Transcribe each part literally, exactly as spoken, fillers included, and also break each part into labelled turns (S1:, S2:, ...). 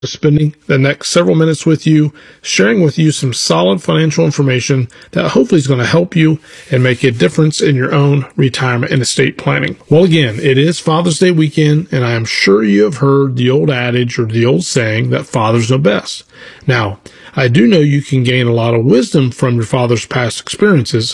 S1: spending the next several minutes with you, sharing with you some solid financial information that hopefully is going to help you and make a difference in your own retirement and estate planning. Well, again, it is Father's Day weekend, and I am sure you have heard the old adage or the old saying that fathers know best. Now, I do know you can gain a lot of wisdom from your father's past experiences,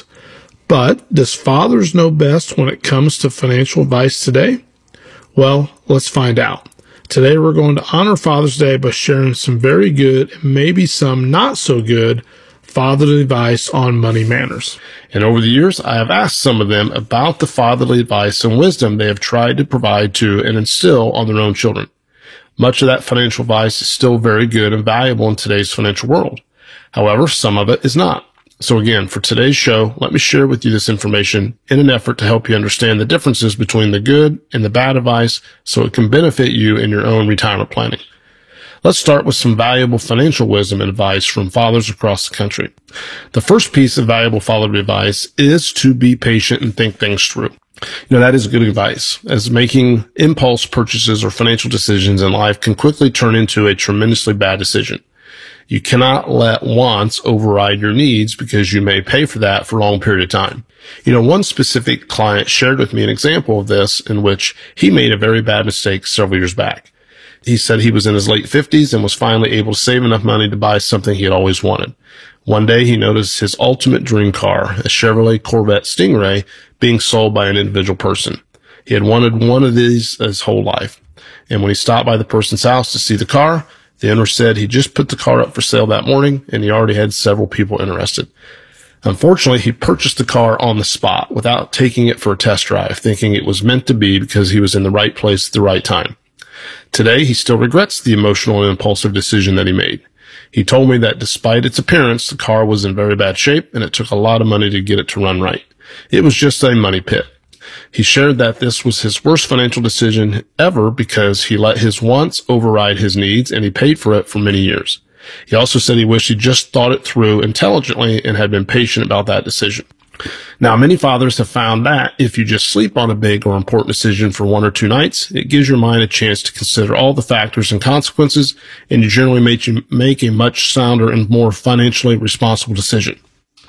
S1: but does fathers know best when it comes to financial advice today? Well, let's find out. Today, we're going to honor Father's Day by sharing some very good and maybe some not so good fatherly advice on money manners. And over the years, I have asked some of them about the fatherly advice and wisdom they have tried to provide to and instill on their own children. Much of that financial advice is still very good and valuable in today's financial world. However, some of it is not. So again, for today's show, let me share with you this information in an effort to help you understand the differences between the good and the bad advice so it can benefit you in your own retirement planning. Let's start with some valuable financial wisdom and advice from fathers across the country. The first piece of valuable fatherly advice is to be patient and think things through. You know, that is good advice, as making impulse purchases or financial decisions in life can quickly turn into a tremendously bad decision. You cannot let wants override your needs because you may pay for that for a long period of time. You know, one specific client shared with me an example of this in which he made a very bad mistake several years back. He said he was in his late fifties and was finally able to save enough money to buy something he had always wanted. One day he noticed his ultimate dream car, a Chevrolet Corvette Stingray, being sold by an individual person. He had wanted one of these his whole life. And when he stopped by the person's house to see the car, the owner said he just put the car up for sale that morning and he already had several people interested. Unfortunately, he purchased the car on the spot without taking it for a test drive, thinking it was meant to be because he was in the right place at the right time. Today, he still regrets the emotional and impulsive decision that he made. He told me that despite its appearance, the car was in very bad shape and it took a lot of money to get it to run right. It was just a money pit. He shared that this was his worst financial decision ever because he let his wants override his needs and he paid for it for many years. He also said he wished he just thought it through intelligently and had been patient about that decision. Now, many fathers have found that if you just sleep on a big or important decision for one or two nights, it gives your mind a chance to consider all the factors and consequences, and you generally make, you make a much sounder and more financially responsible decision.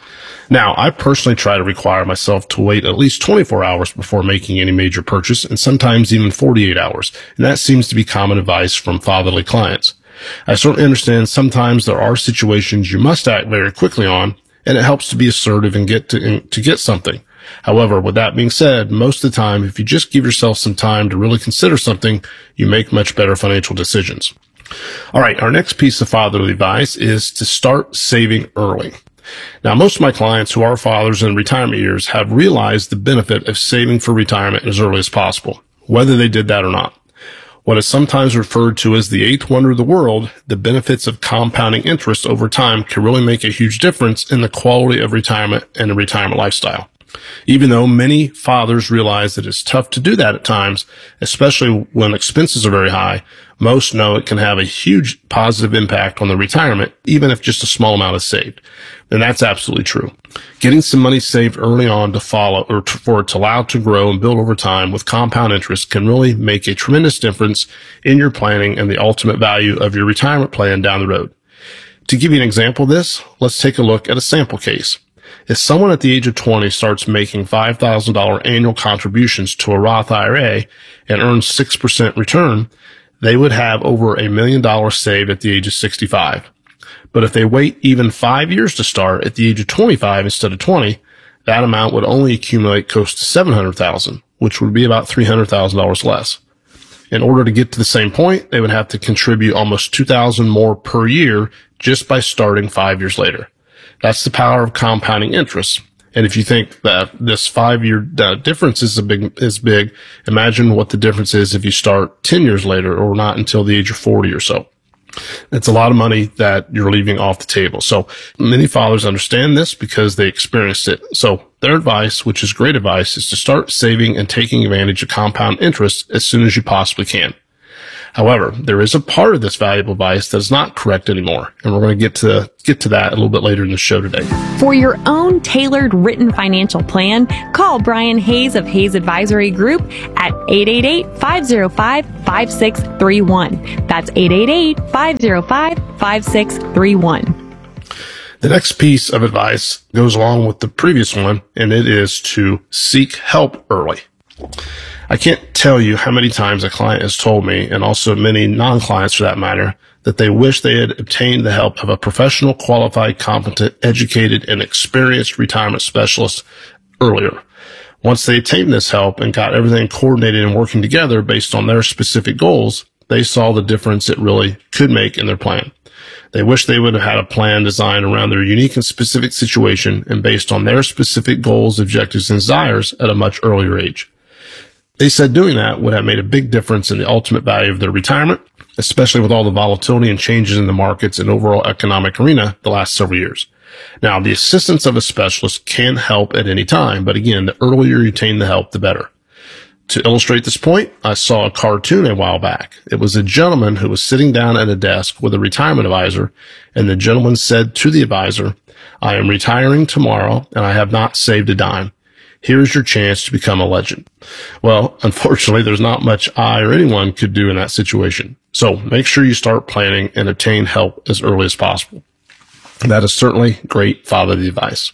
S1: Now, I personally try to require myself to wait at least twenty-four hours before making any major purchase, and sometimes even forty-eight hours, and that seems to be common advice from fatherly clients. I certainly understand sometimes there are situations you must act very quickly on, and it helps to be assertive and get to, and to get something. However, with that being said, most of the time, if you just give yourself some time to really consider something, you make much better financial decisions. All right, our next piece of fatherly advice is to start saving early. Now, most of my clients who are fathers in retirement years have realized the benefit of saving for retirement as early as possible, whether they did that or not. What is sometimes referred to as the eighth wonder of the world, the benefits of compounding interest over time can really make a huge difference in the quality of retirement and a retirement lifestyle. Even though many fathers realize that it's tough to do that at times, especially when expenses are very high, most know it can have a huge positive impact on the retirement, even if just a small amount is saved. And that's absolutely true. Getting some money saved early on to follow or to, for it to allow to grow and build over time with compound interest can really make a tremendous difference in your planning and the ultimate value of your retirement plan down the road. To give you an example of this, let's take a look at a sample case. If someone at the age of twenty starts making five thousand dollars annual contributions to a Roth I R A and earns six percent return, they would have over a million dollars saved at the age of sixty-five. But if they wait even five years to start at the age of twenty-five instead of twenty, that amount would only accumulate close to seven hundred thousand dollars, which would be about three hundred thousand dollars less. In order to get to the same point, they would have to contribute almost two thousand dollars more per year just by starting five years later. That's the power of compounding interest. And if you think that this five-year uh, difference is a big, is big, imagine what the difference is if you start ten years later or not until the age of forty or so. It's a lot of money that you're leaving off the table. So many fathers understand this because they experienced it. So their advice, which is great advice, is to start saving and taking advantage of compound interest as soon as you possibly can. However, there is a part of this valuable advice that is not correct anymore, and we're going to get to get to that a little bit later in the show today.
S2: For your own tailored written financial plan, call Brian Hayes of Hayes Advisory Group at eight eight eight, five oh five, five six three one. That's eight eight eight, five oh five, five six three one.
S1: The next piece of advice goes along with the previous one, and it is to seek help early. I can't tell you how many times a client has told me, and also many non-clients for that matter, that they wish they had obtained the help of a professional, qualified, competent, educated, and experienced retirement specialist earlier. Once they attained this help and got everything coordinated and working together based on their specific goals, they saw the difference it really could make in their plan. They wish they would have had a plan designed around their unique and specific situation and based on their specific goals, objectives, and desires at a much earlier age. They said doing that would have made a big difference in the ultimate value of their retirement, especially with all the volatility and changes in the markets and overall economic arena the last several years. Now, the assistance of a specialist can help at any time, but again, the earlier you attain the help, the better. To illustrate this point, I saw a cartoon a while back. It was a gentleman who was sitting down at a desk with a retirement advisor, and the gentleman said to the advisor, "I am retiring tomorrow, and I have not saved a dime. Here's your chance to become a legend." Well, unfortunately, there's not much I or anyone could do in that situation. So make sure you start planning and obtain help as early as possible. That is certainly great fatherly advice.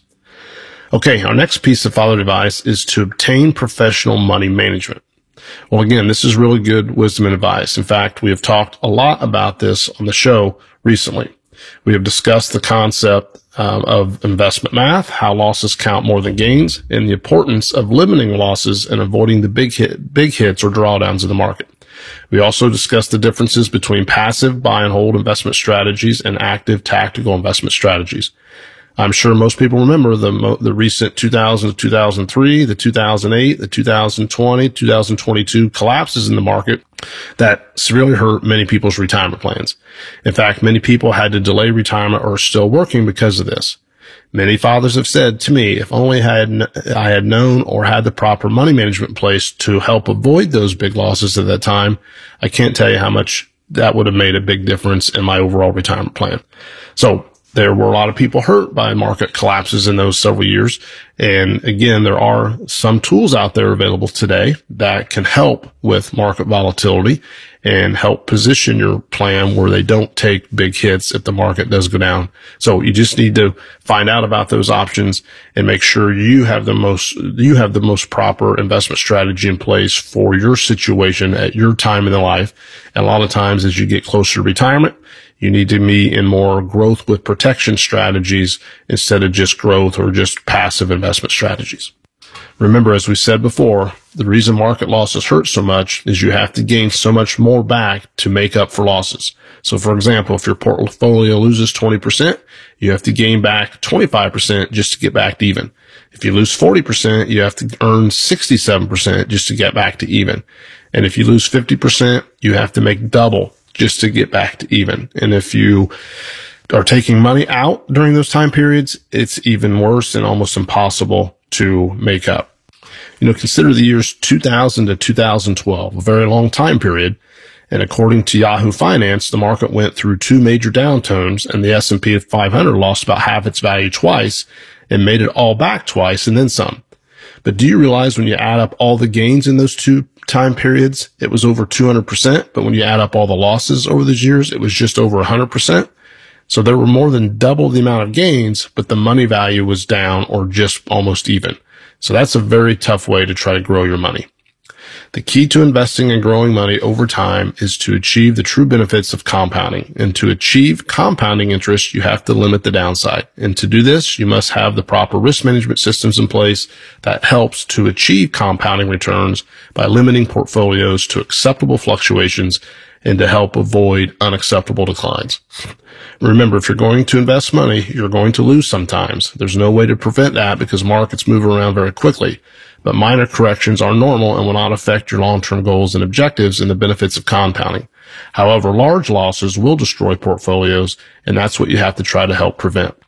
S1: Okay, our next piece of fatherly advice is to obtain professional money management. Well, again, this is really good wisdom and advice. In fact, we have talked a lot about this on the show recently. We have discussed the concept um, of investment math, how losses count more than gains, and the importance of limiting losses and avoiding the big hit, big hits or drawdowns of the market. We also discussed the differences between passive buy and hold investment strategies and active tactical investment strategies. I'm sure most people remember the the recent two thousand to two thousand three, the two thousand eight, the two thousand twenty, two thousand twenty-two collapses in the market that severely hurt many people's retirement plans. In fact, many people had to delay retirement or are still working because of this. Many fathers have said to me, if only I had, I had known or had the proper money management in place to help avoid those big losses at that time, I can't tell you how much that would have made a big difference in my overall retirement plan. So there were a lot of people hurt by market collapses in those several years. And again, there are some tools out there available today that can help with market volatility and help position your plan where they don't take big hits if the market does go down. So you just need to find out about those options and make sure you have the most, you have the most proper investment strategy in place for your situation at your time in the life. And a lot of times as you get closer to retirement, you need to be in more growth with protection strategies instead of just growth or just passive investment strategies. Remember, as we said before, the reason market losses hurt so much is you have to gain so much more back to make up for losses. So, for example, if your portfolio loses twenty percent, you have to gain back twenty-five percent just to get back to even. If you lose forty percent, you have to earn sixty-seven percent just to get back to even. And if you lose fifty percent, you have to make double just to get back to even. And if you are taking money out during those time periods, it's even worse and almost impossible to make up. You know, consider the years two thousand to two thousand twelve, a very long time period. And according to Yahoo Finance, the market went through two major downturns and the S and P five hundred lost about half its value twice and made it all back twice and then some. But do you realize when you add up all the gains in those two time periods, it was over two hundred percent. But when you add up all the losses over those years, it was just over one hundred percent. So there were more than double the amount of gains, but the money value was down or just almost even. So that's a very tough way to try to grow your money. The key to investing and growing money over time is to achieve the true benefits of compounding. And to achieve compounding interest, you have to limit the downside. And to do this, you must have the proper risk management systems in place that helps to achieve compounding returns by limiting portfolios to acceptable fluctuations and to help avoid unacceptable declines. Remember, if you're going to invest money, you're going to lose sometimes. There's no way to prevent that because markets move around very quickly. But minor corrections are normal and will not affect your long-term goals and objectives and the benefits of compounding. However, large losses will destroy portfolios, and that's what you have to try to help prevent.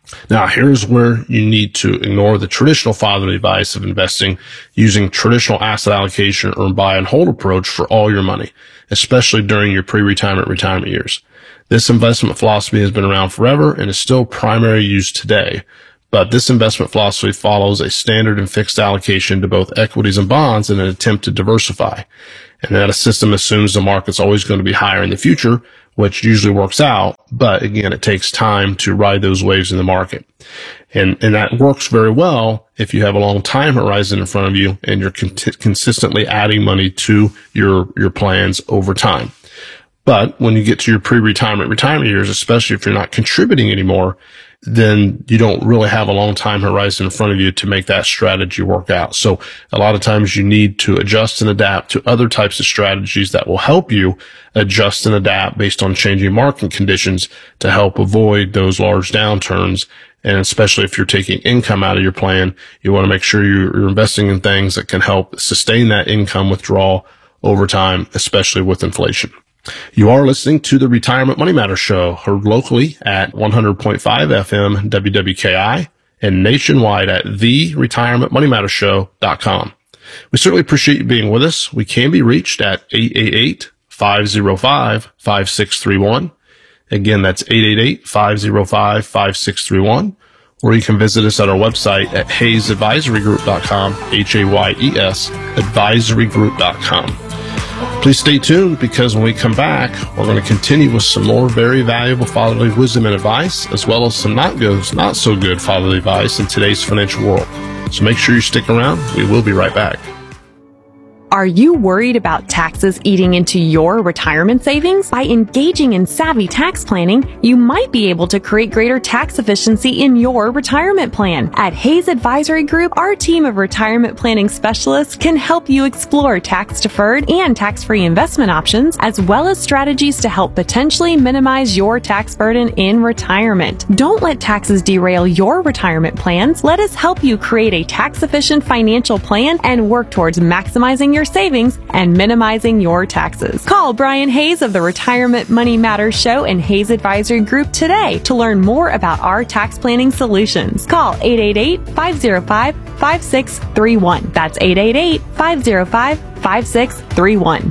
S1: Now, here's where you need to ignore the traditional fatherly advice of investing using traditional asset allocation or buy and hold approach for all your money, especially during your pre-retirement retirement years. This investment philosophy has been around forever and is still primary use today. But this investment philosophy follows a standard and fixed allocation to both equities and bonds in an attempt to diversify. And that a system assumes the market's always going to be higher in the future, which usually works out. But again, it takes time to ride those waves in the market. And, and that works very well if you have a long time horizon in front of you and you're con- consistently adding money to your, your plans over time. But when you get to your pre-retirement retirement years, especially if you're not contributing anymore, then you don't really have a long time horizon in front of you to make that strategy work out. So a lot of times you need to adjust and adapt to other types of strategies that will help you adjust and adapt based on changing market conditions to help avoid those large downturns. And especially if you're taking income out of your plan, you want to make sure you're investing in things that can help sustain that income withdrawal over time, especially with inflation. You are listening to the Retirement Money Matters Show, heard locally at one hundred point five F M W W K I and nationwide at the retirement money matters show dot com. We certainly appreciate you being with us. We can be reached at eight eight eight, five oh five, five six three one. Again, that's eight eight eight, five oh five, five six three one. Or you can visit us at our website at hayes advisory group dot com, H A Y E S, advisory group dot com. Please stay tuned because when we come back, we're going to continue with some more very valuable fatherly wisdom and advice, as well as some not good, not so good fatherly advice in today's financial world. So make sure you stick around. We will be right back.
S2: Are you worried about taxes eating into your retirement savings? By engaging in savvy tax planning, you might be able to create greater tax efficiency in your retirement plan. At Hayes Advisory Group, our team of retirement planning specialists can help you explore tax-deferred and tax-free investment options, as well as strategies to help potentially minimize your tax burden in retirement. Don't let taxes derail your retirement plans. Let us help you create a tax-efficient financial plan and work towards maximizing your savings and minimizing your taxes. Call Brian Hayes of the Retirement Money Matters Show and Hayes Advisory Group today to learn more about our tax planning solutions. Call eight eight eight, five oh five, five six three one. That's eight eight eight, five oh five, five six three one.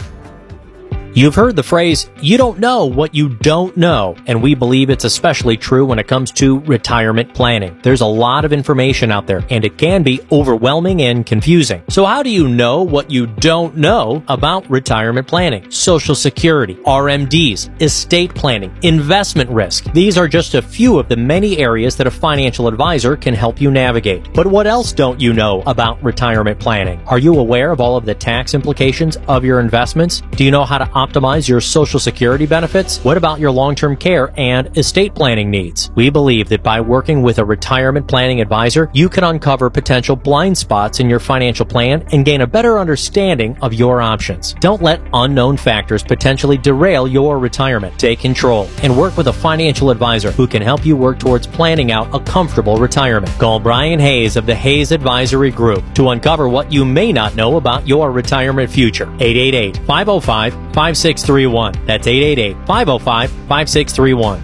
S3: You've heard the phrase, you don't know what you don't know, and we believe it's especially true when it comes to retirement planning. There's a lot of information out there, and it can be overwhelming and confusing. So how do you know what you don't know about retirement planning? Social Security, R M Ds, estate planning, investment risk. These are just a few of the many areas that a financial advisor can help you navigate. But what else don't you know about retirement planning? Are you aware of all of the tax implications of your investments? Do you know how to optimize your Social Security benefits? What about your long-term care and estate planning needs? We believe that by working with a retirement planning advisor, you can uncover potential blind spots in your financial plan and gain a better understanding of your options. Don't let unknown factors potentially derail your retirement. Take control and work with a financial advisor who can help you work towards planning out a comfortable retirement. Call Brian Hayes of the Hayes Advisory Group to uncover what you may not know about your retirement future. eight eight eight, five oh five, five six three one. That's eight eight eight, five oh five, five six three one.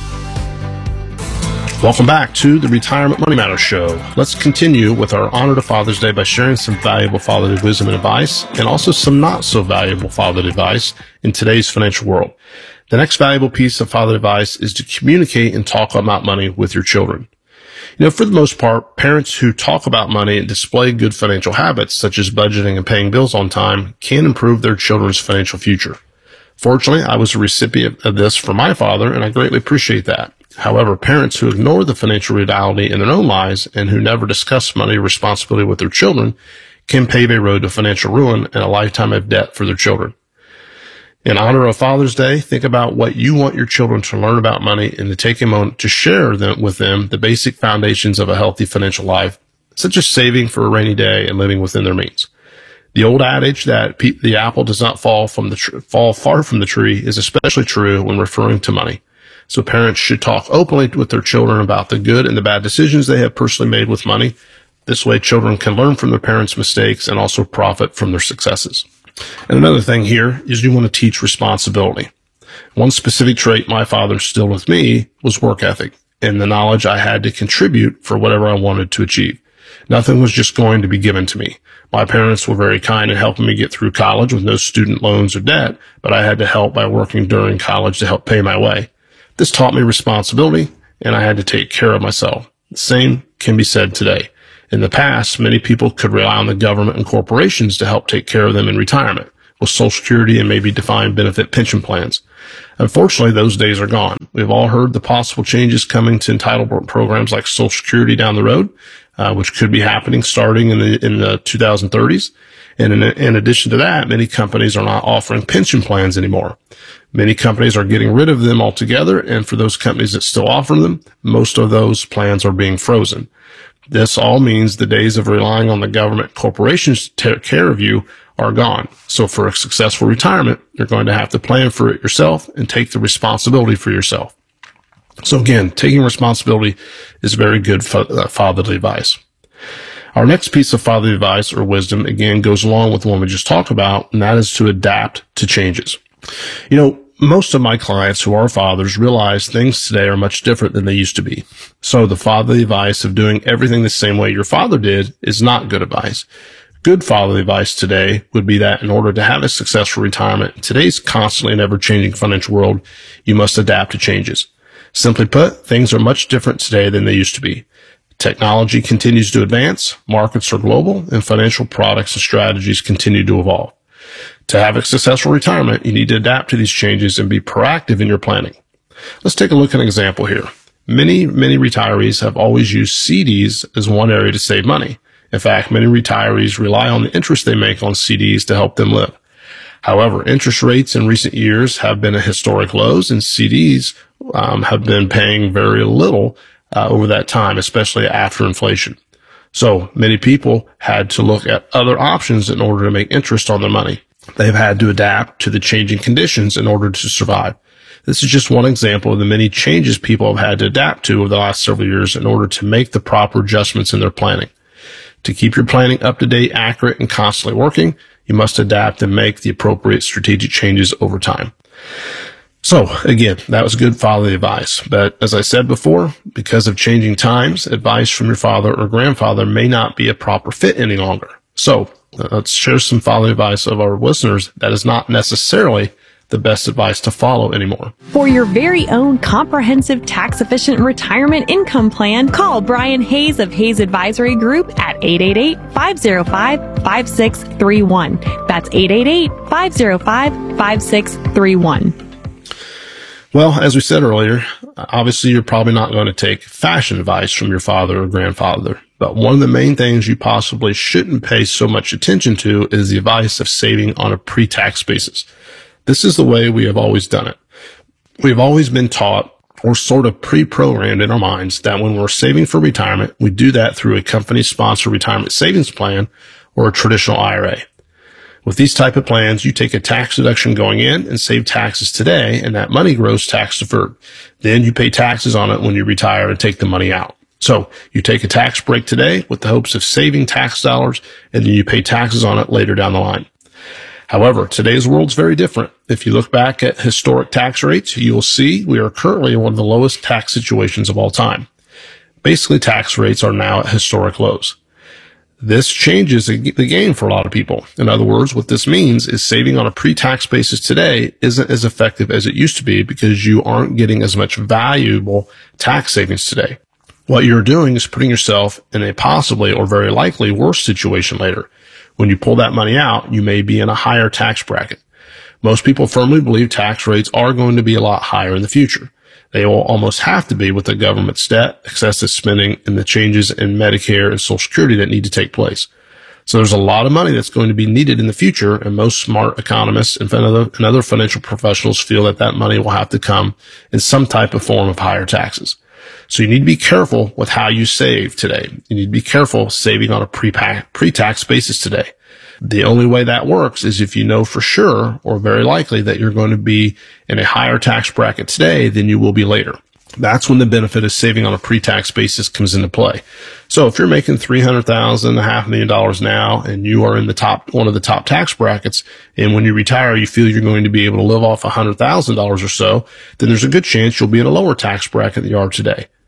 S1: Welcome back to the Retirement Money Matters Show. Let's continue with our honor to Father's Day by sharing some valuable fatherly wisdom and advice, and also some not so valuable fatherly advice in today's financial world. The next valuable piece of fatherly advice is to communicate and talk about money with your children. You know, for the most part, parents who talk about money and display good financial habits, such as budgeting and paying bills on time, can improve their children's financial future. Fortunately, I was a recipient of this from my father, and I greatly appreciate that. However, parents who ignore the financial reality in their own lives and who never discuss money responsibility with their children can pave a road to financial ruin and a lifetime of debt for their children. In honor of Father's Day, think about what you want your children to learn about money and to take a moment to share them with them the basic foundations of a healthy financial life, such as saving for a rainy day and living within their means. The old adage that pe- the apple does not fall from the tr- fall far from the tree is especially true when referring to money. So parents should talk openly with their children about the good and the bad decisions they have personally made with money. This way, children can learn from their parents' mistakes and also profit from their successes. And another thing here is you want to teach responsibility. One specific trait my father instilled with me was work ethic. and the knowledge I had to contribute for whatever I wanted to achieve. Nothing was just going to be given to me. My parents were very kind in helping me get through college with no student loans or debt, but I had to help by working during college to help pay my way. This taught me responsibility, and I had to take care of myself. The same can be said today. In the past, many people could rely on the government and corporations to help take care of them in retirement, with Social Security and maybe defined benefit pension plans. Unfortunately, those days are gone. We've all heard the possible changes coming to entitlement programs like Social Security down the road, uh, which could be happening starting in the in the two thousand thirties. And in, in addition to that, many companies are not offering pension plans anymore. Many companies are getting rid of them altogether, and for those companies that still offer them, most of those plans are being frozen. This all means the days of relying on the government corporations to take care of you are gone. So for a successful retirement, you're going to have to plan for it yourself and take the responsibility for yourself. So again, taking responsibility is very good fatherly advice. Our next piece of fatherly advice or wisdom, again, goes along with the one we just talked about, and that is to adapt to changes. You know, most of my clients who are fathers realize things today are much different than they used to be. So the fatherly advice of doing everything the same way your father did is not good advice. Good fatherly advice today would be that in order to have a successful retirement in today's constantly and ever-changing financial world, you must adapt to changes. Simply put, things are much different today than they used to be. Technology continues to advance, markets are global, and financial products and strategies continue to evolve. To have a successful retirement, you need to adapt to these changes and be proactive in your planning. Let's take a look at an example here. Many, many retirees have always used C Ds as one area to save money. In fact, many retirees rely on the interest they make on C Ds to help them live. However, interest rates in recent years have been at historic lows, and C Ds um, have been paying very little uh, over that time, especially after inflation. So many people had to look at other options in order to make interest on their money. They've had to adapt to the changing conditions in order to survive. This is just one example of the many changes people have had to adapt to over the last several years in order to make the proper adjustments in their planning. To keep your planning up to date, accurate, and constantly working, you must adapt and make the appropriate strategic changes over time. So again, that was good fatherly advice. But as I said before, because of changing times, advice from your father or grandfather may not be a proper fit any longer. So let's share some fatherly advice of our listeners that is not necessarily the best advice to follow anymore.
S2: For your very own comprehensive tax-efficient retirement income plan, call Brian Hayes of Hayes Advisory Group at eight eight eight, five oh five, five six three one. That's eight eight eight, five oh five, five six three one.
S1: Well, as we said earlier, obviously you're probably not going to take fashion advice from your father or grandfather. But one of the main things you possibly shouldn't pay so much attention to is the advice of saving on a pre-tax basis. This is the way we have always done it. We've always been taught or sort of pre-programmed in our minds that when we're saving for retirement, we do that through a company-sponsored retirement savings plan or a traditional I R A. With these type of plans, you take a tax deduction going in and save taxes today, and that money grows tax deferred. Then you pay taxes on it when you retire and take the money out. So you take a tax break today with the hopes of saving tax dollars, and then you pay taxes on it later down the line. However, today's world's very different. If you look back at historic tax rates, you will see we are currently in one of the lowest tax situations of all time. Basically, tax rates are now at historic lows. This changes the game for a lot of people. In other words, what this means is saving on a pre-tax basis today isn't as effective as it used to be because you aren't getting as much valuable tax savings today. What you're doing is putting yourself in a possibly or very likely worse situation later. When you pull that money out, you may be in a higher tax bracket. Most people firmly believe tax rates are going to be a lot higher in the future. They will almost have to be with the government's debt, excessive spending, and the changes in Medicare and Social Security that need to take place. So there's a lot of money that's going to be needed in the future, and most smart economists and other financial professionals feel that that money will have to come in some type of form of higher taxes. So you need to be careful with how you save today. You need to be careful saving on a pre-tax basis today. The only way that works is if you know for sure or very likely that you're going to be in a higher tax bracket today than you will be later. That's when the benefit of saving on a pre-tax basis comes into play. So if you're making three hundred thousand dollars, a half million dollars now, and you are in the top, one of the top tax brackets, and when you retire, you feel you're going to be able to live off one hundred thousand dollars or so, then there's a good chance you'll be in a lower tax bracket than you are today.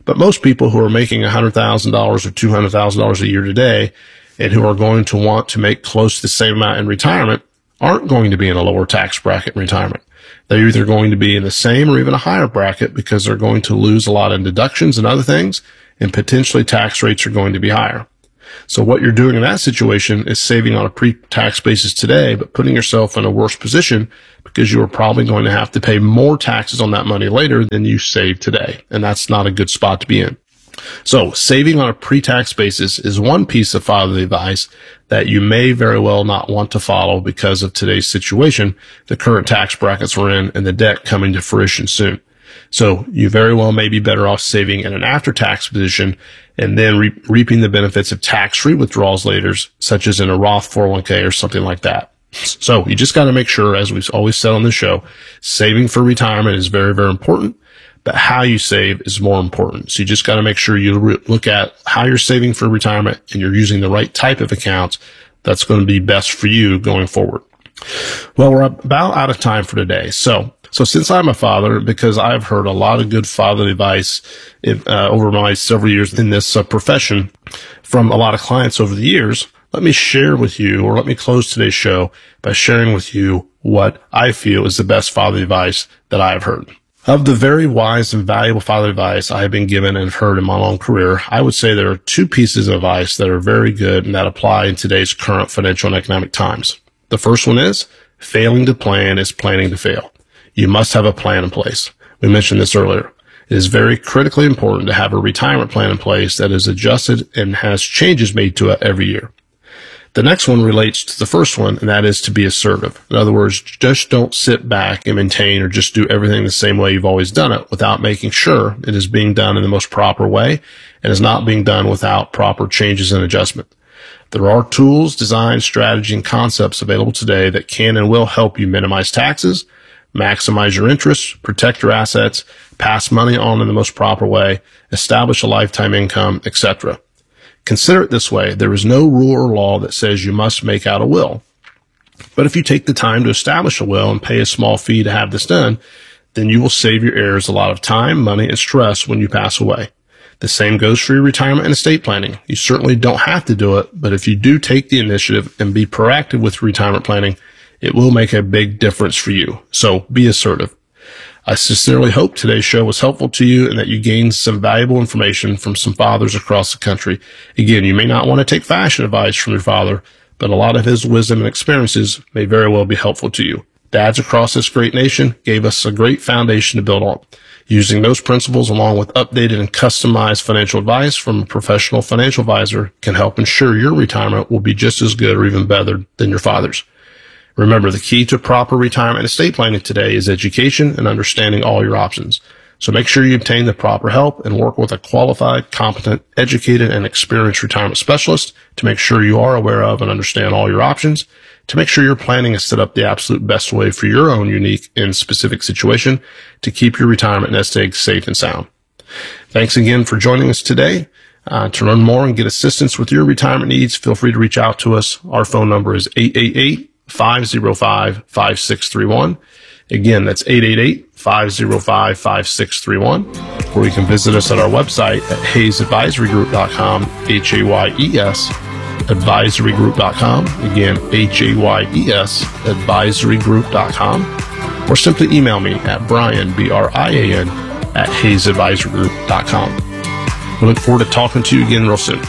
S1: But most people who are making one hundred thousand dollars or two hundred thousand dollars a year today and who are going to want to make close to the same amount in retirement aren't going to be in a lower tax bracket in retirement. They're either going to be in the same or even a higher bracket because they're going to lose a lot in deductions and other things, and potentially tax rates are going to be higher. So what you're doing in that situation is saving on a pre-tax basis today, but putting yourself in a worse position because you are probably going to have to pay more taxes on that money later than you saved today. And that's not a good spot to be in. So saving on a pre-tax basis is one piece of fatherly advice that you may very well not want to follow because of today's situation, the current tax brackets we're in, and the debt coming to fruition soon. So you very well may be better off saving in an after-tax position and then re- reaping the benefits of tax-free withdrawals later, such as in a Roth four oh one k or something like that. So you just got to make sure, as we've always said on the show, saving for retirement is very, very important, but how you save is more important. So you just got to make sure you re- look at how you're saving for retirement and you're using the right type of accounts that's going to be best for you going forward. Well, we're about out of time for today. So So since I'm a father, because I've heard a lot of good fatherly advice in, uh, over my several years in this uh, profession from a lot of clients over the years, let me share with you, or let me close today's show by sharing with you what I feel is the best fatherly advice that I have heard. Of the very wise and valuable fatherly advice I have been given and heard in my long career, I would say there are two pieces of advice that are very good and that apply in today's current financial and economic times. The first one is, failing to plan is planning to fail. You must have a plan in place. We mentioned this earlier. It is very critically important to have a retirement plan in place that is adjusted and has changes made to it every year. The next one relates to the first one, and that is to be assertive. In other words, just don't sit back and maintain or just do everything the same way you've always done it without making sure it is being done in the most proper way and is not being done without proper changes and adjustment. There are tools, design, strategy, and concepts available today that can and will help you minimize taxes, maximize your interests, protect your assets, pass money on in the most proper way, establish a lifetime income, et cetera. Consider it this way. There is no rule or law that says you must make out a will. But if you take the time to establish a will and pay a small fee to have this done, then you will save your heirs a lot of time, money, and stress when you pass away. The same goes for your retirement and estate planning. You certainly don't have to do it, but if you do take the initiative and be proactive with retirement planning, it will make a big difference for you. So be assertive. I sincerely hope today's show was helpful to you and that you gained some valuable information from some fathers across the country. Again, you may not want to take fashion advice from your father, but a lot of his wisdom and experiences may very well be helpful to you. Dads across this great nation gave us a great foundation to build on. Using those principles along with updated and customized financial advice from a professional financial advisor can help ensure your retirement will be just as good or even better than your father's. Remember, the key to proper retirement and estate planning today is education and understanding all your options. So make sure you obtain the proper help and work with a qualified, competent, educated, and experienced retirement specialist to make sure you are aware of and understand all your options, to make sure your planning is set up the absolute best way for your own unique and specific situation to keep your retirement nest egg safe and sound. Thanks again for joining us today. Uh, to learn more and get assistance with your retirement needs, feel free to reach out to us. Our phone number is eight eight eight, five oh five, five six three one. Again, that's eight eight eight, five oh five, five six three one. Or you can visit us at our website at hayes advisory group dot com, H A Y E S, advisory group dot com. Again, H A Y E S, advisory group dot com. Or simply email me at Brian, B R I A N, at hayes advisory group dot com. We look forward to talking to you again real soon.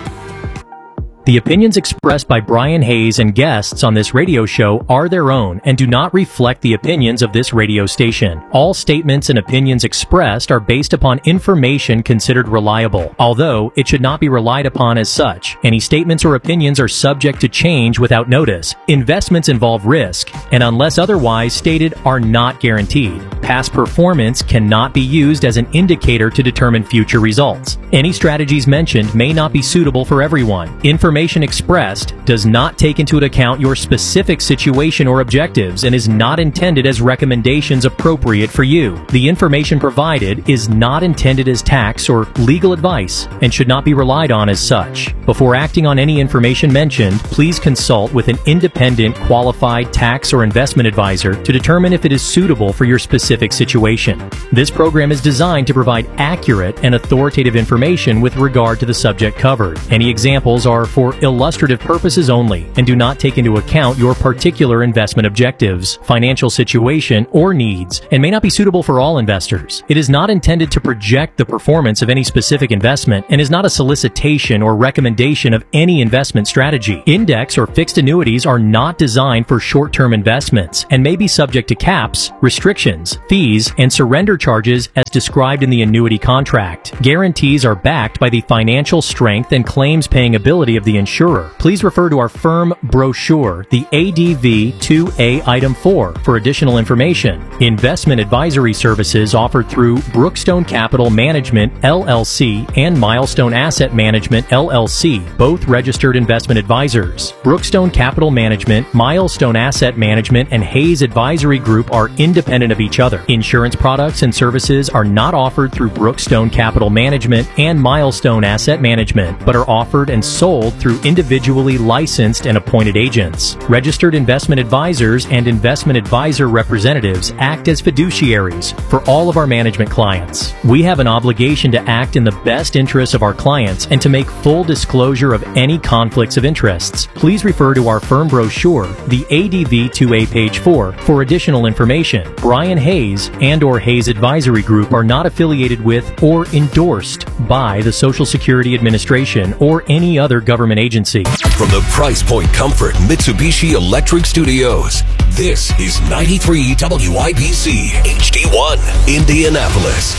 S3: The opinions expressed by Brian Hayes and guests on this radio show are their own and do not reflect the opinions of this radio station. All statements and opinions expressed are based upon information considered reliable, although it should not be relied upon as such. Any statements or opinions are subject to change without notice. Investments involve risk, and unless otherwise stated, are not guaranteed. Past performance cannot be used as an indicator to determine future results. Any strategies mentioned may not be suitable for everyone. Information information expressed does not take into account your specific situation or objectives and is not intended as recommendations appropriate for you. The information provided is not intended as tax or legal advice and should not be relied on as such. Before acting on any information mentioned, please consult with an independent, qualified tax or investment advisor to determine if it is suitable for your specific situation. This program is designed to provide accurate and authoritative information with regard to the subject covered. Any examples are for illustrative purposes only and do not take into account your particular investment objectives, financial situation, or needs, and may not be suitable for all investors. It is not intended to project the performance of any specific investment and is not a solicitation or recommendation of any investment strategy. Index or fixed annuities are not designed for short-term investments and may be subject to caps, restrictions, fees, and surrender charges as described in the annuity contract. Guarantees are backed by the financial strength and claims paying ability of the insurer. Please refer to our firm brochure, the A D V two A Item four, for additional information. Investment advisory services offered through Brookstone Capital Management, L L C, and Milestone Asset Management, L L C, both registered investment advisors. Brookstone Capital Management, Milestone Asset Management, and Hayes Advisory Group are independent of each other. Insurance products and services are not offered through Brookstone Capital Management and Milestone Asset Management, but are offered and sold through individually licensed and appointed agents. Registered investment advisors and investment advisor representatives act as fiduciaries for all of our management clients. We have an obligation to act in the best interests of our clients and to make full disclosure of any conflicts of interests. Please refer to our firm brochure, the A D V two A page four, for additional information. Brian Hayes and or Hayes Advisory Group are not affiliated with or endorsed by the Social Security Administration or any other government agency.
S4: From the Price Point Comfort Mitsubishi Electric Studios, this is ninety-three W I B C H D one, Indianapolis.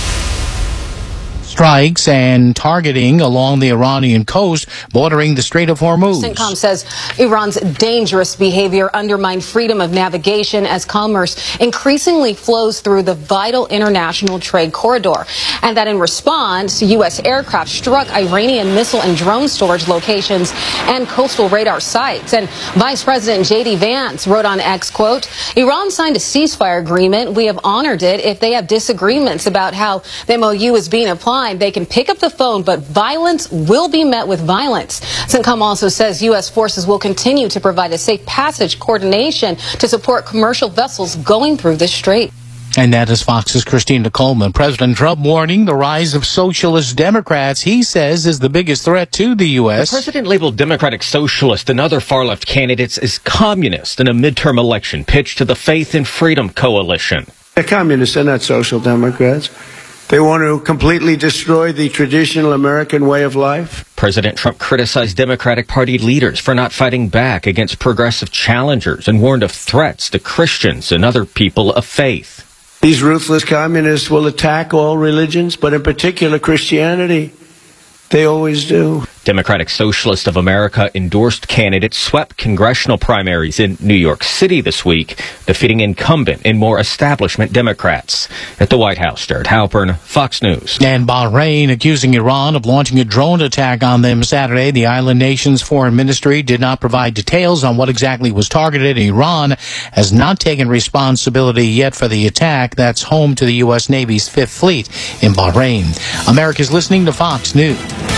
S5: Strikes and targeting along the Iranian coast bordering the Strait of Hormuz.
S6: CENTCOM says Iran's dangerous behavior undermined freedom of navigation as commerce increasingly flows through the vital international trade corridor, and that in response, U S aircraft struck Iranian missile and drone storage locations and coastal radar sites. And Vice President J D Vance wrote on X, quote, Iran signed a ceasefire agreement. We have honored it. If they have disagreements about how the M O U is being applied, they can pick up the phone, but violence will be met with violence. CENTCOM also says U S forces will continue to provide a safe passage coordination to support commercial vessels going through this strait.
S5: And that is Fox's Christina Coleman. President Trump warning the rise of socialist Democrats, he says, is the biggest threat to the U S.
S7: The president labeled Democratic Socialist and other far-left candidates as communist in a midterm election pitched to the Faith and Freedom Coalition.
S8: They're communists, they're not social democrats. They want to completely destroy the traditional American way of life.
S7: President Trump criticized Democratic Party leaders for not fighting back against progressive challengers and warned of threats to Christians and other people of faith.
S8: These ruthless communists will attack all religions, but in particular Christianity. They always do.
S7: Democratic Socialist of America endorsed candidates swept congressional primaries in New York City this week, defeating incumbent and more establishment Democrats. At the White House, Jared Halpern, Fox News.
S5: And Bahrain accusing Iran of launching a drone attack on them Saturday. The island nation's foreign ministry did not provide details on what exactly was targeted. Iran has not taken responsibility yet for the attack. That's home to the U S Navy's Fifth Fleet in Bahrain. America's listening to Fox News.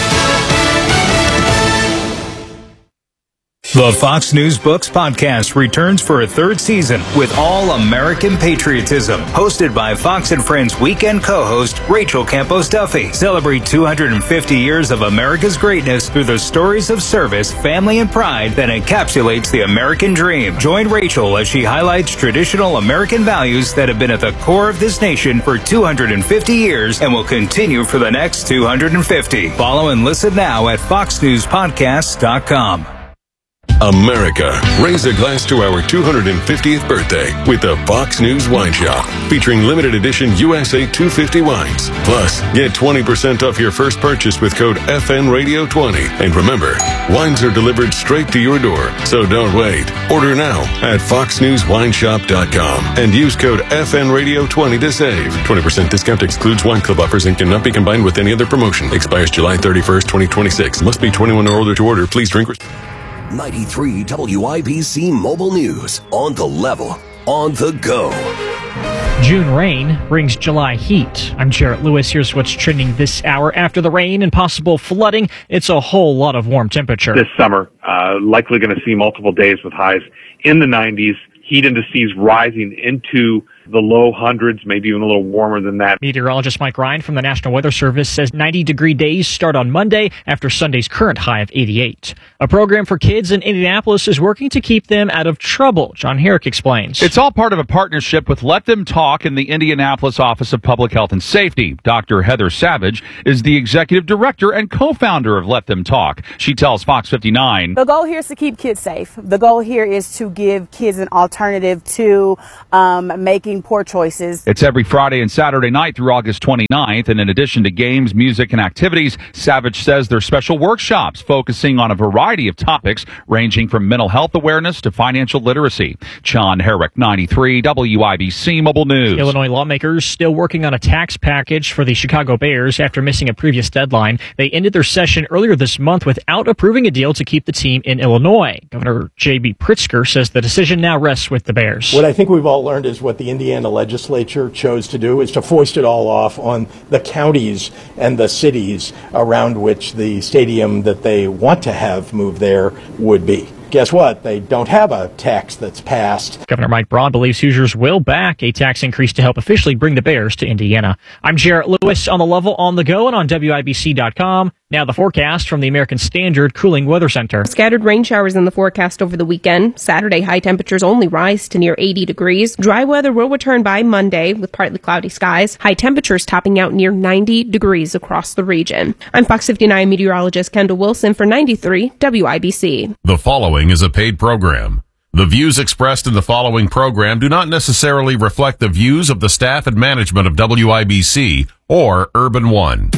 S9: The Fox News Books podcast returns for a third season with All American Patriotism, hosted by Fox and Friends weekend co-host Rachel Campos Duffy. Celebrate two hundred fifty years of America's greatness through the stories of service, family, and pride that encapsulates the American dream. Join Rachel as she highlights traditional American values that have been at the core of this nation for two hundred fifty years and will continue for the next two hundred fifty. Follow and listen now at fox news podcast dot com.
S10: America. Raise a glass to our two hundred fiftieth birthday with the Fox News Wine Shop, featuring limited edition U S A two fifty wines. Plus, get twenty percent off your first purchase with code F N Radio twenty. And remember, wines are delivered straight to your door, so don't wait. Order now at fox news wine shop dot com and use code F N Radio twenty to save. twenty percent discount excludes wine club offers and cannot be combined with any other promotion. Expires July thirty-first, twenty twenty-six. Must be twenty-one or older to order. Please drink responsibly.
S4: ninety-three W I B C Mobile News. On the level. On the go.
S11: June rain brings July heat. I'm Jarrett Lewis. Here's what's trending this hour. After the rain and possible flooding, it's a whole lot of warm temperature.
S12: This summer, uh, likely going to see multiple days with highs in the nineties. Heat indices rising into the low hundreds, maybe even a little warmer than that.
S11: Meteorologist Mike Ryan from the National Weather Service says ninety degree days start on Monday after Sunday's current high of eighty-eight. A program for kids in Indianapolis is working to keep them out of trouble. John Herrick explains.
S13: It's all part of a partnership with Let Them Talk and the Indianapolis Office of Public Health and Safety. Doctor Heather Savage is the executive director and co-founder of Let Them Talk. She tells Fox fifty-nine.
S14: The goal here is to keep kids safe. The goal here is to give kids an alternative to um, making poor choices.
S13: It's every Friday and Saturday night through August twenty-ninth, and in addition to games, music, and activities, Savage says there's special workshops focusing on a variety of topics ranging from mental health awareness to financial literacy. John Herrick, ninety-three W I B C Mobile News.
S11: Illinois lawmakers still working on a tax package for the Chicago Bears after missing a previous deadline. They ended their session earlier this month without approving a deal to keep the team in Illinois. Governor J B Pritzker says the decision now rests with the Bears.
S15: What I think we've all learned is what the Indiana legislature chose to do is to foist it all off on the counties and the cities around which the stadium that they want to have moved there would be. Guess what? They don't have a tax that's passed.
S11: Governor Mike Braun believes Hoosiers will back a tax increase to help officially bring the Bears to Indiana. I'm Jarrett Lewis on the level, on the go, and on W I B C dot com. Now the forecast from the American Standard Cooling Weather Center.
S16: Scattered rain showers in the forecast over the weekend. Saturday high temperatures only rise to near eighty degrees. Dry weather will return by Monday with partly cloudy skies. High temperatures topping out near ninety degrees across the region. I'm Fox fifty-nine meteorologist Kendall Wilson for ninety-three W I B C.
S10: The following is a paid program. The views expressed in the following program do not necessarily reflect the views of the staff and management of W I B C or Urban One.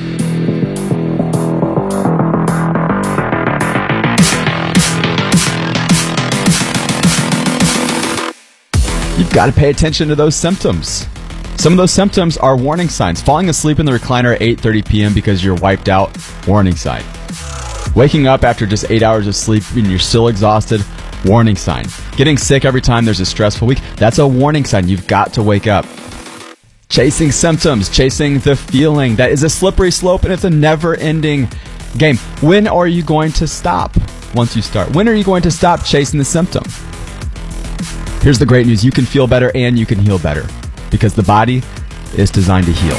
S17: You've got to pay attention to those symptoms. Some of those symptoms are warning signs. Falling asleep in the recliner at eight thirty p.m. because you're wiped out, warning sign. Waking up after just eight hours of sleep and you're still exhausted, warning sign. Getting sick every time there's a stressful week, that's a warning sign. You've got to wake up. Chasing symptoms, chasing the feeling, that is a slippery slope and it's a never-ending game. When are you going to stop once you start? When are you going to stop chasing the symptom? Here's the great news. You can feel better and you can heal better because the body is designed to heal.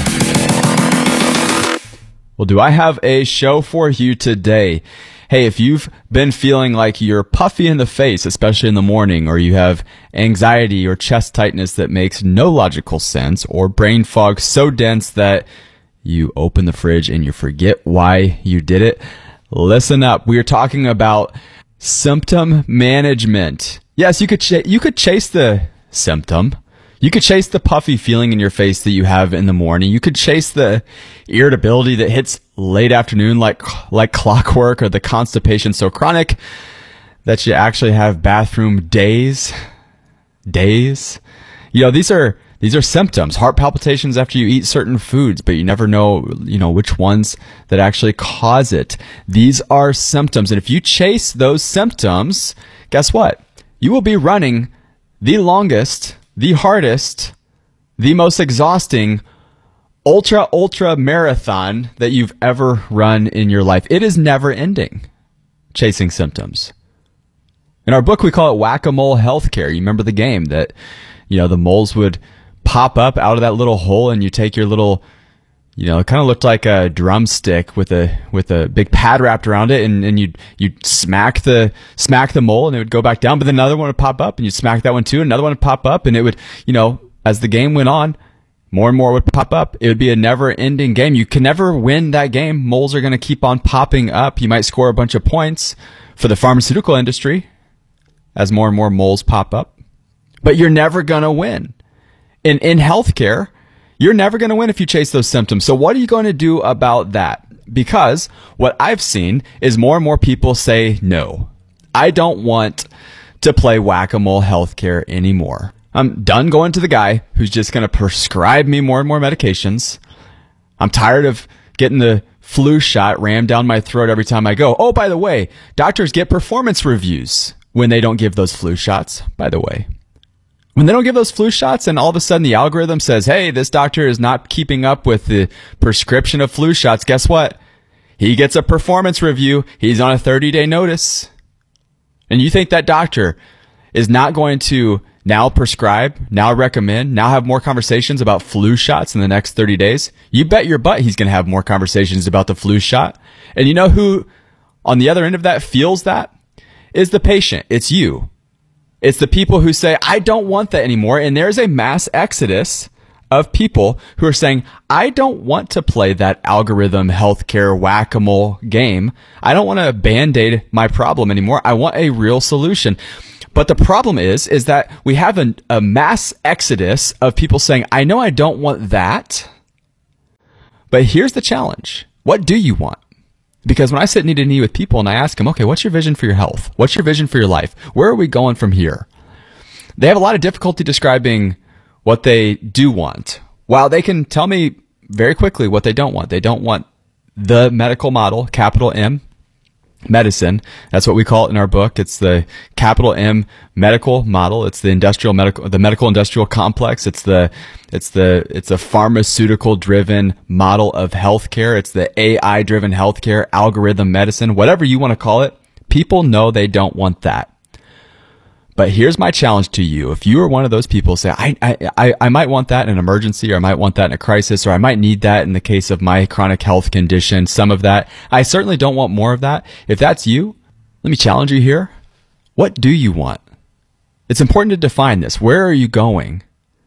S17: Well, do I have a show for you today? Hey, if you've been feeling like you're puffy in the face, especially in the morning, or you have anxiety or chest tightness that makes no logical sense, or brain fog so dense that you open the fridge and you forget why you did it, listen up. We are talking about symptom management. Yes, you could ch- you could chase the symptom. You could chase the puffy feeling in your face that you have in the morning. You could chase the irritability that hits late afternoon like like clockwork, or the constipation so chronic that you actually have bathroom days. Days. You know, these are these are symptoms. Heart palpitations after you eat certain foods, but you never know, you know, which ones that actually cause it. These are symptoms. And if you chase those symptoms, guess what? You will be running the longest, the hardest, the most exhausting ultra, ultra marathon that you've ever run in your life. It is never ending, chasing symptoms. In our book, we call it Whack-A-Mole Healthcare. You remember the game that, you know, the moles would pop up out of that little hole and you take your little, you know, it kind of looked like a drumstick with a with a big pad wrapped around it, and, and you'd you'd smack the smack the mole and it would go back down, but then another one would pop up and you'd smack that one too, and another one would pop up, and it would, you know, as the game went on, more and more would pop up. It would be a never-ending game. You can never win that game. Moles are going to keep on popping up. You might score a bunch of points for the pharmaceutical industry as more and more moles pop up, but you're never going to win. In in healthcare, you're never going to win if you chase those symptoms. So what are you going to do about that? Because what I've seen is more and more people say, no, I don't want to play whack-a-mole healthcare anymore. I'm done going to the guy who's just going to prescribe me more and more medications. I'm tired of getting the flu shot rammed down my throat every time I go. Oh, by the way, doctors get performance reviews when they don't give those flu shots, by the way. When they don't give those flu shots and all of a sudden the algorithm says, hey, this doctor is not keeping up with the prescription of flu shots, guess what? He gets a performance review. He's on a thirty-day notice. And you think that doctor is not going to now prescribe, now recommend, now have more conversations about flu shots in the next thirty days? You bet your butt he's going to have more conversations about the flu shot. And you know who on the other end of that feels that? Is the patient. It's you. It's the people who say, I don't want that anymore. And there's a mass exodus of people who are saying, I don't want to play that algorithm healthcare whack-a-mole game. I don't want to band-aid my problem anymore. I want a real solution. But the problem is, is that we have a, a mass exodus of people saying, I know I don't want that, but here's the challenge. What do you want? Because when I sit knee to knee with people and I ask them, okay, what's your vision for your health? What's your vision for your life? Where are we going from here? They have a lot of difficulty describing what they do want, while they can tell me very quickly what they don't want. They don't want the medical model, capital M, medicine. That's what we call it in our book. It's the capital M medical model. It's the industrial medical, the medical industrial complex. It's the, it's the, it's a pharmaceutical driven model of healthcare. It's the A I driven healthcare, algorithm medicine, whatever you want to call it. People know they don't want that. But here's my challenge to you. If you are one of those people say, I, I, I might want that in an emergency, or I might want that in a crisis, or I might need that in the case of my chronic health condition, some of that. I certainly don't want more of that. If that's you, let me challenge you here. What do you want? It's important to define this. Where are you going?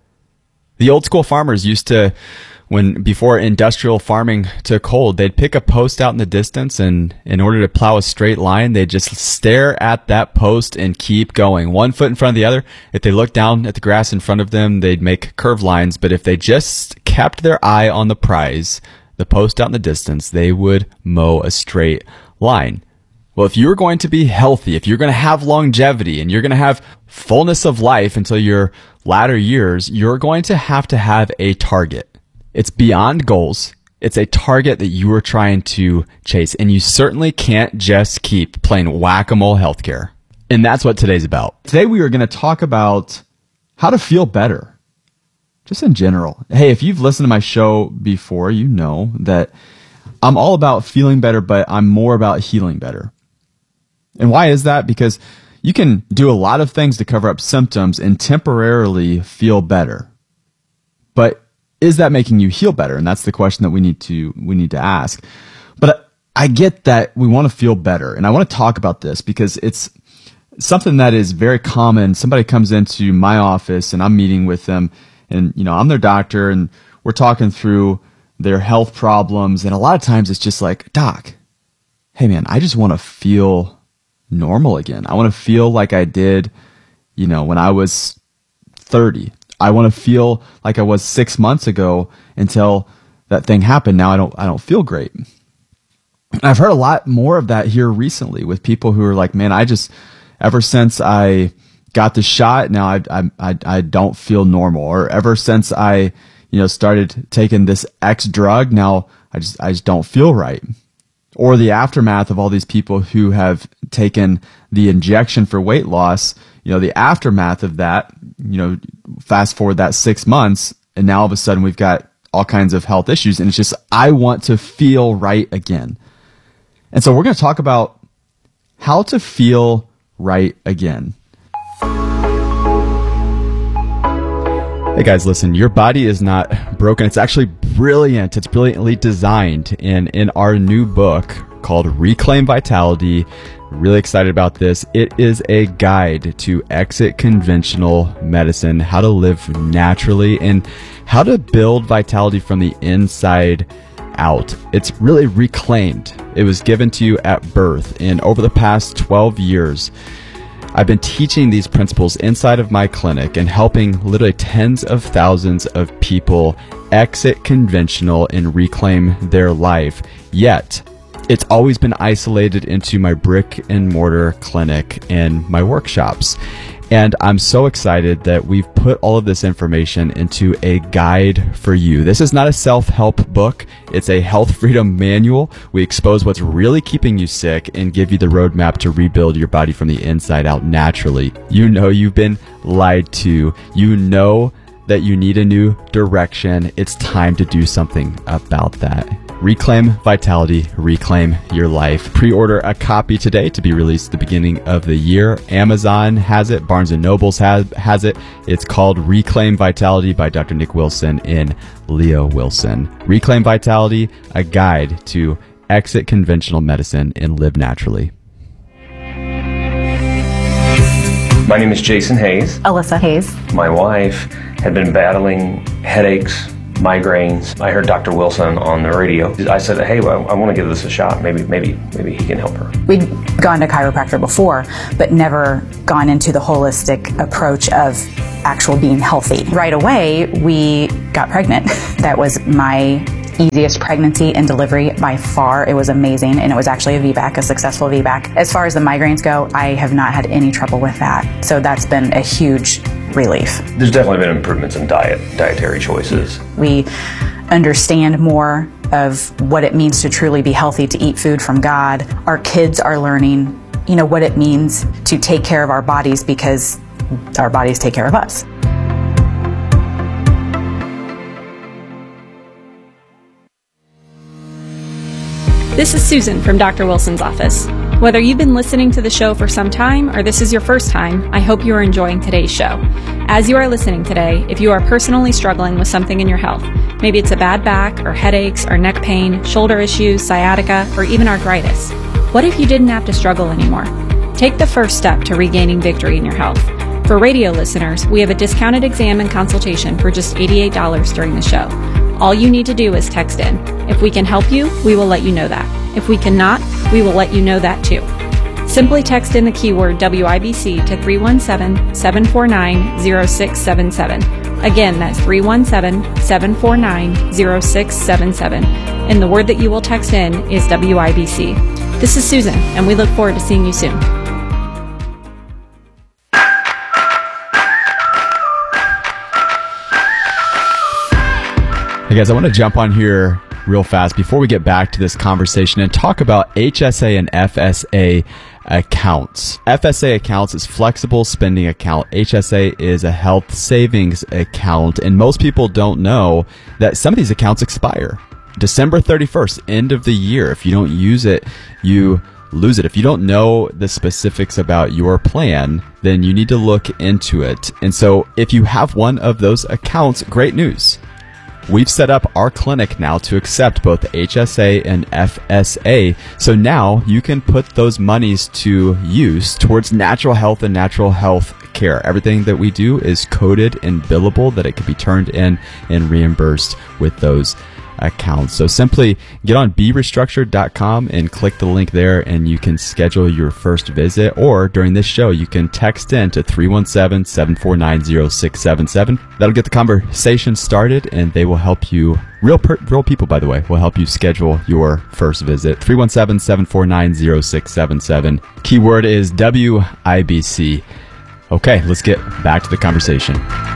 S17: The old school farmers used to, when before industrial farming took hold, they'd pick a post out in the distance, and in order to plow a straight line, they'd just stare at that post and keep going, one foot in front of the other. If they looked down at the grass in front of them, they'd make curved lines. But if they just kept their eye on the prize, the post out in the distance, they would mow a straight line. Well, if you're going to be healthy, if you're going to have longevity, and you're going to have fullness of life until your latter years, you're going to have to have a target. It's beyond goals. It's a target that you are trying to chase. And you certainly can't just keep playing whack-a-mole healthcare. And that's what today's about. Today we are going to talk about how to feel better. Just in general. Hey, if you've listened to my show before, you know that I'm all about feeling better, but I'm more about healing better. And why is that? Because you can do a lot of things to cover up symptoms and temporarily feel better. But is that making you heal better? And that's the question that we need to we need to ask. But I get that we want to feel better, and I want to talk about this because it's something that is very common. Somebody comes into my office and I'm meeting with them, and you know, I'm their doctor, and we're talking through their health problems, and a lot of times it's just like, Doc, hey man, I just want to feel normal again. I want to feel like I did, you know, when I was thirty. I want to feel like I was six months ago until that thing happened. Now I don't, I don't feel great. And I've heard a lot more of that here recently with people who are like, man, I just, ever since I got the shot, now I, I, I, I don't feel normal. Or ever since I, you know, started taking this X drug, now I just, I just don't feel right. Or the aftermath of all these people who have taken the injection for weight loss, you know, the aftermath of that, you know, fast forward that six months, and now all of a sudden we've got all kinds of health issues, and it's just, I want to feel right again. And so we're going to talk about how to feel right again. Hey guys, listen, your body is not broken. It's actually brilliant. It's brilliantly designed. And in our new book, called Reclaim Vitality. Really excited about this. It is a guide to exit conventional medicine, how to live naturally, and how to build vitality from the inside out. It's really reclaimed. It was given to you at birth, and over the past twelve years, I've been teaching these principles inside of my clinic and helping literally tens of thousands of people exit conventional and reclaim their life. Yet, it's always been isolated into my brick and mortar clinic and my workshops. And I'm so excited that we've put all of this information into a guide for you. This is not a self-help book. It's a health freedom manual. We expose what's really keeping you sick and give you the roadmap to rebuild your body from the inside out naturally. You know you've been lied to. You know that you need a new direction. It's time to do something about that. Reclaim Vitality, reclaim your life. Pre-order a copy today to be released at the beginning of the year. Amazon has it. Barnes and Noble has, has it. It's called Reclaim Vitality by Doctor Nick Wilson and Leo Wilson. Reclaim Vitality, a guide to exit conventional medicine and live naturally.
S18: My name is Jason Hayes.
S19: Alyssa Hayes.
S18: My wife had been battling headaches, migraines. I heard Doctor Wilson on the radio. I said, hey, well, I want to give this a shot. Maybe, maybe, maybe he can help her.
S19: We'd gone to chiropractor before, but never gone into the holistic approach of actual being healthy. Right away, we got pregnant. That was my easiest pregnancy and delivery by far. It was amazing, and it was actually a V BAC, a successful V BAC. As far as the migraines go, I have not had any trouble with that. So that's been a huge relief.
S18: There's definitely been improvements in diet, dietary choices.
S19: We understand more of what it means to truly be healthy, to eat food from God. Our kids are learning, you know, what it means to take care of our bodies because our bodies take care of us.
S20: This is Susan from Doctor Wilson's office. Whether you've been listening to the show for some time or this is your first time, I hope you are enjoying today's show. As you are listening today, if you are personally struggling with something in your health, maybe it's a bad back or headaches or neck pain, shoulder issues, sciatica, or even arthritis, what if you didn't have to struggle anymore? Take the first step to regaining victory in your health. For radio listeners, we have a discounted exam and consultation for just eighty-eight dollars during the show. All you need to do is text in. If we can help you, we will let you know that. If we cannot, we will let you know that too. Simply text in the keyword W I B C to three one seven, seven four nine, zero six seven seven. Again, that's three one seven, seven four nine, zero six seven seven. And the word that you will text in is W I B C. This is Susan, and we look forward to seeing you soon.
S17: Hey guys, I want to jump on here real fast before we get back to this conversation and talk about H S A and F S A accounts. F S A accounts is flexible spending account. H S A is a health savings account, and most people don't know that some of these accounts expire. December thirty-first, end of the year. If you don't use it, you lose it. If you don't know the specifics about your plan, then you need to look into it. And so if you have one of those accounts, great news. We've set up our clinic now to accept both H S A and F S A. So now you can put those monies to use towards natural health and natural health care. Everything that we do is coded and billable, that it can be turned in and reimbursed with those accounts. So simply get on be restructured dot com and click the link there, and you can schedule your first visit, or during this show you can text in to three one seven, seven four nine, zero six seven seven. That'll get the conversation started, and they will help you, real per, real people by the way, will help you schedule your first visit. Three one seven, seven four nine, zero six seven seven. Keyword is W I B C. Okay, let's get back to the conversation.